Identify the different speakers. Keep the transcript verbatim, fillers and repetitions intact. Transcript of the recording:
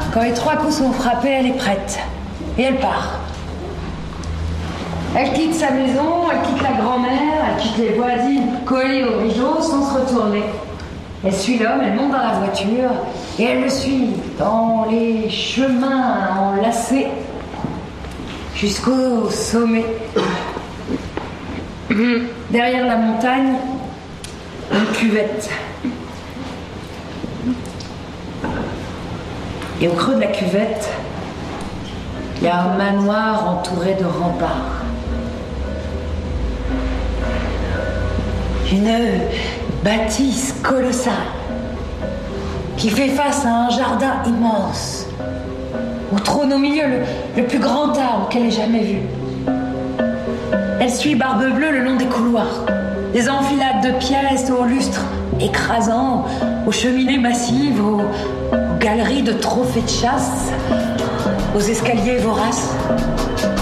Speaker 1: Quand les trois coups sont frappés, elle est prête. Et elle part. Elle quitte sa maison, elle quitte la grand-mère, elle quitte les voisines collées au rideau sans se retourner. Elle suit l'homme, elle monte dans la voiture et elle le suit dans les chemins enlacés jusqu'au sommet. Derrière la montagne, une cuvette. Et au creux de la cuvette, il y a un manoir entouré de remparts. Une bâtisse colossale qui fait face à un jardin immense où trône au milieu le, le plus grand arbre qu'elle ait jamais vu. Elle suit Barbe Bleue le long des couloirs, des enfilades de pièces aux lustres écrasants, aux cheminées massives, aux, aux galeries de trophées de chasse, aux escaliers voraces.